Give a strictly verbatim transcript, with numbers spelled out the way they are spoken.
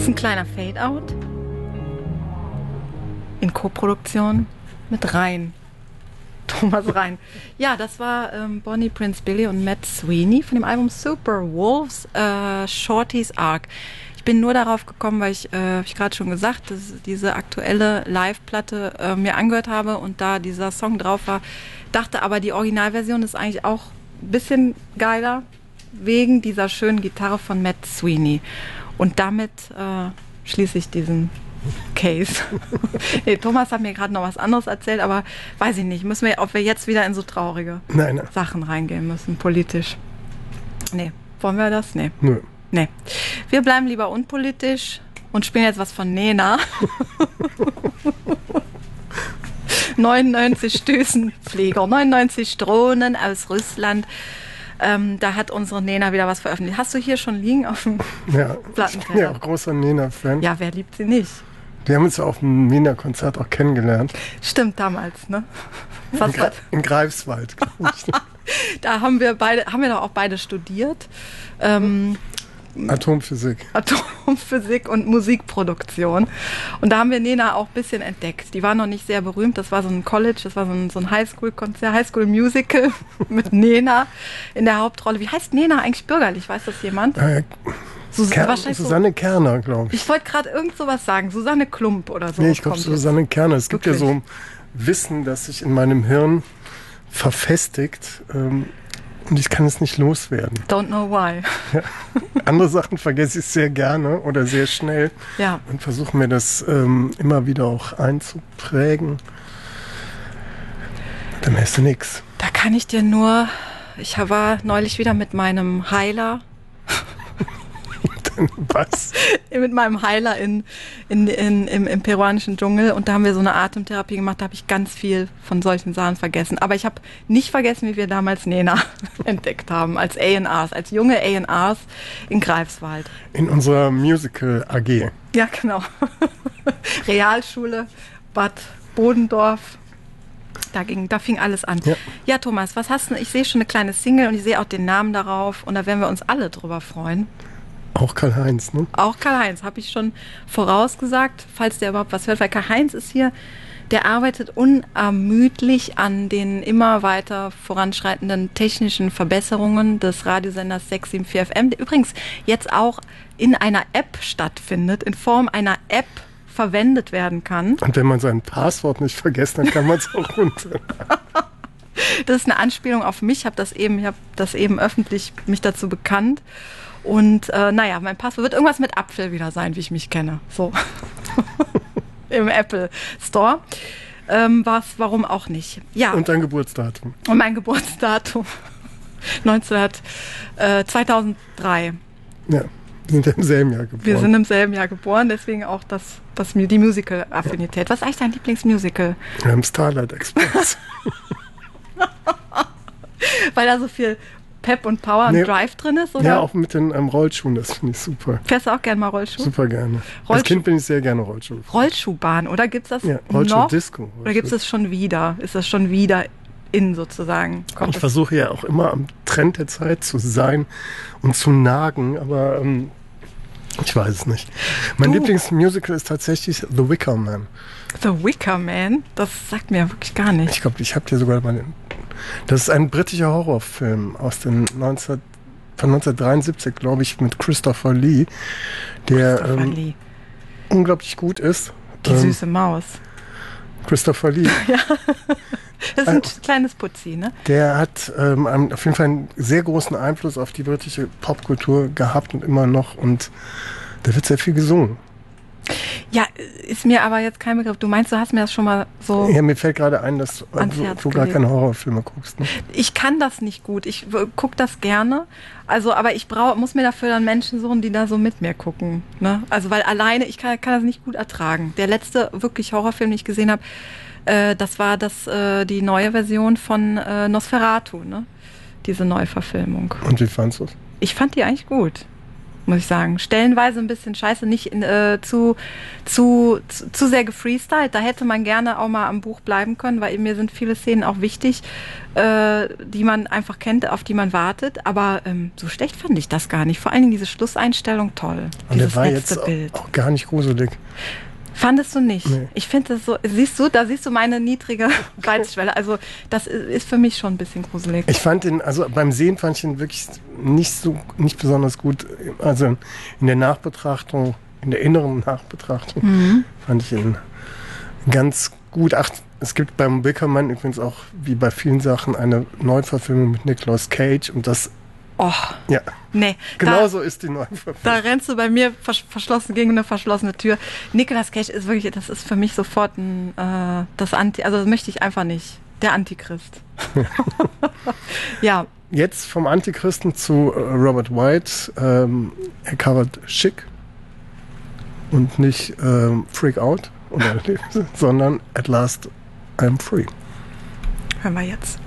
ist ein kleiner Fade-Out in Koproduktion mit Rhein. Thomas Rhein. Ja, das war ähm, Bonnie Prince Billy und Matt Sweeney von dem Album Super Wolves, äh, Shorty's Ark. Ich bin nur darauf gekommen, weil ich, äh, habe ich gerade schon gesagt, dass diese aktuelle Live-Platte äh, mir angehört habe und da dieser Song drauf war, dachte aber, die Originalversion ist eigentlich auch ein bisschen geiler, wegen dieser schönen Gitarre von Matt Sweeney. Und damit äh, schließe ich diesen Case. Nee, Thomas hat mir gerade noch was anderes erzählt, aber weiß ich nicht, müssen wir, ob wir jetzt wieder in so traurige nein, nein. Sachen reingehen müssen, politisch. Nee, wollen wir das? Nee. Nö. Nee. Wir bleiben lieber unpolitisch und spielen jetzt was von Nena. neunundneunzig Stößenpfleger, neunundneunzig Drohnen aus Russland. Ähm, da hat unsere Nena wieder was veröffentlicht. Hast du hier schon liegen auf dem ja, Plattenteller? Ich bin ja auch großer Nena-Fan. Ja, wer liebt sie nicht? Wir haben uns ja auf dem Nena-Konzert auch kennengelernt. Stimmt, damals, ne? In, Gra in Greifswald, glaube ich. Da haben wir beide, haben wir doch auch beide studiert. Ähm, Atomphysik. Atomphysik und Musikproduktion. Und da haben wir Nena auch ein bisschen entdeckt. Die war noch nicht sehr berühmt. Das war so ein College, das war so ein, so ein Highschool-Konzert, Highschool-Musical mit Nena in der Hauptrolle. Wie heißt Nena eigentlich bürgerlich? Weiß das jemand? Äh, Sus Ker Susanne so Kerner, glaube ich. Ich wollte gerade irgend sowas sagen. Susanne Klump oder so. Nee, ich glaube Susanne jetzt. Kerner. Es gibt Wirklich? ja so Wissen, das sich in meinem Hirn verfestigt. Ähm, Und ich kann es nicht loswerden. Don't know why. Ja. Andere Sachen vergesse ich sehr gerne oder sehr schnell. Ja. Und versuche mir das ähm, immer wieder auch einzuprägen. Dann merkst du nichts. Da kann ich dir nur, ich war neulich wieder mit meinem Heiler. Was? Mit meinem Heiler in, in, in, im, im peruanischen Dschungel und da haben wir so eine Atemtherapie gemacht, da habe ich ganz viel von solchen Sachen vergessen. Aber ich habe nicht vergessen, wie wir damals Nena entdeckt haben, als A und Rs, als junge A und Rs in Greifswald. In unserer Musical-A G. Ja, genau. Realschule, Bad Bodendorf. Da, ging, da fing alles an. Ja. ja, Thomas, was hast du? Ich sehe schon eine kleine Single und ich sehe auch den Namen darauf und da werden wir uns alle drüber freuen. Auch Karl-Heinz, ne? Auch Karl-Heinz, habe ich schon vorausgesagt, falls der überhaupt was hört, weil Karl-Heinz ist hier, der arbeitet unermüdlich an den immer weiter voranschreitenden technischen Verbesserungen des Radiosenders sechs sieben vier F M, der übrigens jetzt auch in einer App stattfindet, in Form einer App verwendet werden kann. Und wenn man sein Passwort nicht vergisst, dann kann man es auch runter. Das ist eine Anspielung auf mich, ich habe das eben, ich habe das eben öffentlich mich dazu bekannt. Und äh, naja, mein Passwort wird irgendwas mit Apfel wieder sein, wie ich mich kenne. So. Im Apple Store. Ähm, was, warum auch nicht. Ja. Und dein Geburtsdatum. Und mein Geburtsdatum. neunzehn, äh, zweitausenddrei. Ja, wir sind im selben Jahr geboren. Wir sind im selben Jahr geboren, deswegen auch das, das, die Musical-Affinität. Was ist eigentlich dein Lieblingsmusical? Wir haben Starlight Express. Weil da so viel Pep und Power nee, und Drive drin ist, oder? Ja, auch mit den ähm, Rollschuhen, das finde ich super. Fährst du auch gerne mal Rollschuh? Super gerne. Rollschuh. Als Kind bin ich sehr gerne Rollschuh. Rollschuhbahn, oder gibt es das ja, Rollschuh noch? Disco. Rollschuh. Oder gibt es das schon wieder? Ist das schon wieder in sozusagen? Kommt ich versuche ja auch immer am Trend der Zeit zu sein und zu nagen, aber ähm, ich weiß es nicht. Mein du. Lieblingsmusical ist tatsächlich The Wicker Man. The Wicker Man? Das sagt mir wirklich gar nicht. Ich glaube, ich habe dir sogar mal den... Das ist ein britischer Horrorfilm aus den neunzehn, von neunzehnhundertdreiundsiebzig, glaube ich, mit Christopher Lee, der Christopher ähm, Lee. unglaublich gut ist. Die ähm, süße Maus. Christopher Lee. Ja, das ist ein äh, kleines Putzi, ne? Der hat ähm, auf jeden Fall einen sehr großen Einfluss auf die britische Popkultur gehabt und immer noch. Und da wird sehr viel gesungen. Ja, ist mir aber jetzt kein Begriff. Du meinst, du hast mir das schon mal so... Ja, mir fällt gerade ein, dass du, du, du gar keine Horrorfilme guckst. Ne? Ich kann das nicht gut. Ich gucke das gerne. Also, aber ich brauch, muss mir dafür dann Menschen suchen, die da so mit mir gucken. Ne? Also, weil alleine, ich kann, kann das nicht gut ertragen. Der letzte wirklich Horrorfilm, den ich gesehen habe, äh, das war das, äh, die neue Version von äh, Nosferatu. Ne? Diese Neuverfilmung. Und wie fandst du es? Ich fand die eigentlich gut. muss ich sagen. Stellenweise ein bisschen scheiße, nicht in, äh, zu, zu, zu, zu sehr gefreestylt. Da hätte man gerne auch mal am Buch bleiben können, weil mir sind viele Szenen auch wichtig, äh, die man einfach kennt, auf die man wartet. Aber ähm, so schlecht fand ich das gar nicht. Vor allen Dingen diese Schlusseinstellung, toll. Und der war jetzt Bild. auch gar nicht gruselig. Fandest du nicht? Nee. Ich finde das so, siehst du, da siehst du meine niedrige Reizschwelle. Also das ist für mich schon ein bisschen gruselig. Ich fand den, also beim Sehen fand ich ihn wirklich nicht so, nicht besonders gut. Also in der Nachbetrachtung, in der inneren Nachbetrachtung mhm. fand ich ihn ganz gut. Ach, es gibt beim Wickerman übrigens auch, wie bei vielen Sachen, eine Neuverfilmung mit Nicolas Cage und das Oh, ja. Nee. Genauso ist die Neuverfilmung. Da rennst du bei mir vers- verschlossen gegen eine verschlossene Tür. Nicolas Cage ist wirklich, das ist für mich sofort ein, äh, das Anti, also das möchte ich einfach nicht. Der Antichrist. Ja. Jetzt vom Antichristen zu äh, Robert White. Ähm, er covert Chic und nicht ähm, Freak Out, oder, sondern At Last I'm Free. Hören wir jetzt.